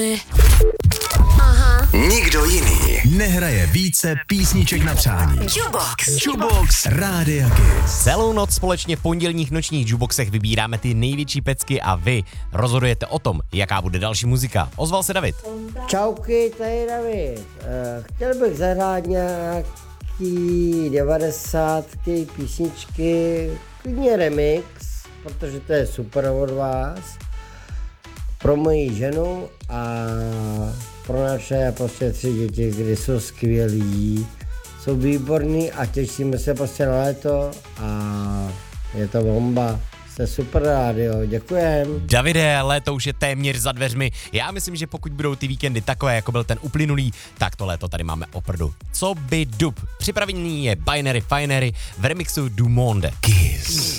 Nikdo jiný nehraje více písniček na přání. Jukebox Rádia Kiss. Celou noc společně v pondělních nočních jukeboxech vybíráme ty největší pecky a vy rozhodujete o tom, jaká bude další muzika. Ozval se David. Čauky, tady David. Chtěl bych zahrát nějaký 90 písničky, klidně remix, protože to je super od vás. Pro moji ženu a pro naše prostě 3 děti, kdy jsou skvělí, jsou výborní a těšíme se prostě na léto a je to bomba. Jste super rádio, děkujem. Davide, léto už je téměř za dveřmi. Já myslím, že pokud budou ty víkendy takové, jako byl ten uplynulý, tak to léto tady máme opravdu. Co by dub? Připravený je Binary Finery v remixu Du Monde. Kiss.